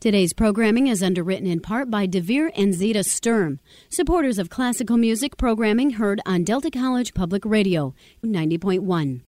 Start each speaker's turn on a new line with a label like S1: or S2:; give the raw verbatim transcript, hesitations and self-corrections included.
S1: Today's programming is underwritten in part by DeVere and Zeta Sturm, supporters of classical music programming heard on Delta College Public Radio, ninety point one.